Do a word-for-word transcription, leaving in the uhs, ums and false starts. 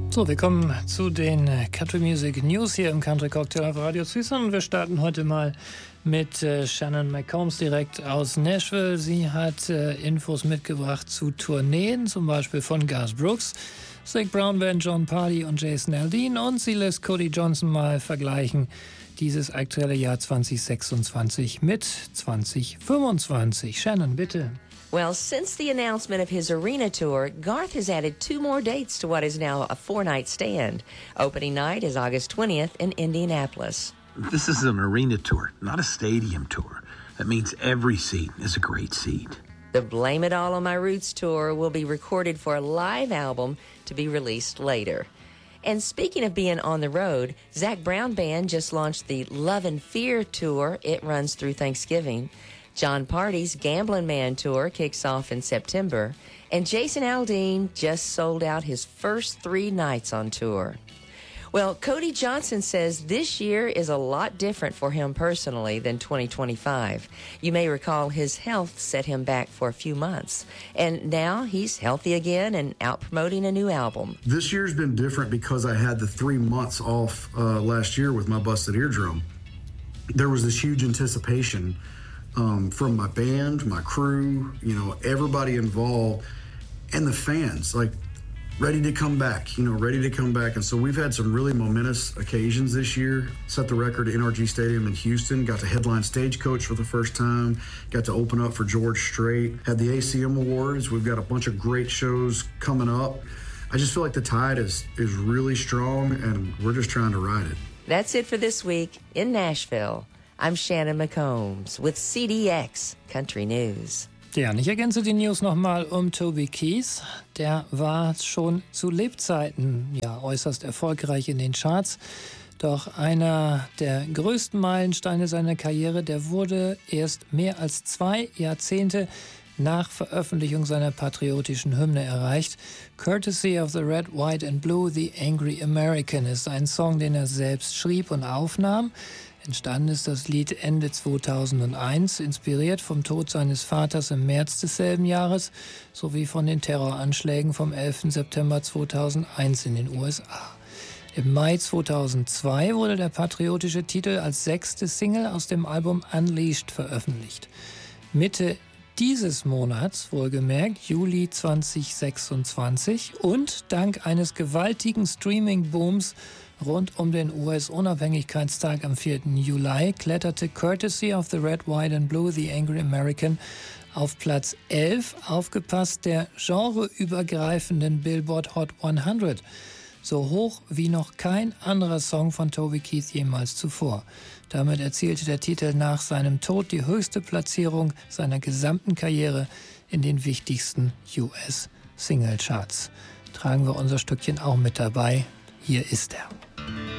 So, wir kommen zu den Country Music News hier im Country Cocktail auf Radio Tucson. Und wir starten heute mal mit äh, Shannon McCombs direkt aus Nashville. Sie hat äh, Infos mitgebracht zu Tourneen, zum Beispiel von Garth Brooks, Zac Brown Band, John Party und Jason Aldean. Und sie lässt Cody Johnson mal vergleichen dieses aktuelle Jahr zwanzig sechsundzwanzig mit zwanzig fünfundzwanzig. Shannon, bitte. Well, since the announcement of his arena tour, Garth has added two more dates to what is now a four-night stand. Opening night is August twentieth in Indianapolis. This is an arena tour, not a stadium tour. That means every seat is a great seat. The Blame It All on My Roots tour will be recorded for a live album to be released later. And speaking of being on the road, Zac Brown Band just launched the Love and Fear tour. It runs through Thanksgiving. John Party's Gambling Man tour kicks off in September, and Jason Aldean just sold out his first three nights on tour. Well, Cody Johnson says this year is a lot different for him personally than twenty twenty-five. You may recall his health set him back for a few months, and now he's healthy again and out promoting a new album. This year's been different because I had the three months off uh, last year with my busted eardrum. There was this huge anticipation Um, from my band, my crew, you know, everybody involved, and the fans, like, ready to come back, you know, ready to come back. And so we've had some really momentous occasions this year. Set the record at N R G Stadium in Houston, got to headline Stagecoach for the first time, got to open up for George Strait, had the A C M Awards. We've got a bunch of great shows coming up. I just feel like the tide is, is really strong, and we're just trying to ride it. That's it for this week in Nashville. I'm Shannon McCombs with C D X Country News. Ja, und ich ergänze die News nochmal um Toby Keith. Der war schon zu Lebzeiten ja äußerst erfolgreich in den Charts. Doch einer der größten Meilensteine seiner Karriere, der wurde erst mehr als zwei Jahrzehnte nach Veröffentlichung seiner patriotischen Hymne erreicht. Courtesy of the Red, White and Blue, The Angry American ist ein Song, den er selbst schrieb und aufnahm. Entstanden ist das Lied Ende zweitausendeins, inspiriert vom Tod seines Vaters im März desselben Jahres sowie von den Terroranschlägen vom elften September zweitausendeins in den U S A. Im Mai zweitausendzwei wurde der patriotische Titel als sechste Single aus dem Album Unleashed veröffentlicht. Mitte dieses Monats, wohlgemerkt, Juli zwanzig sechsundzwanzig, und dank eines gewaltigen Streaming-Booms rund um den U S-Unabhängigkeitstag am vierten Juli kletterte Courtesy of the Red, White and Blue, The Angry American auf Platz elf, aufgepasst der genreübergreifenden Billboard Hot hundert, so hoch wie noch kein anderer Song von Toby Keith jemals zuvor. Damit erzielte der Titel nach seinem Tod die höchste Platzierung seiner gesamten Karriere in den wichtigsten U S-Singlecharts. Tragen wir unser Stückchen auch mit dabei. Hier ist er.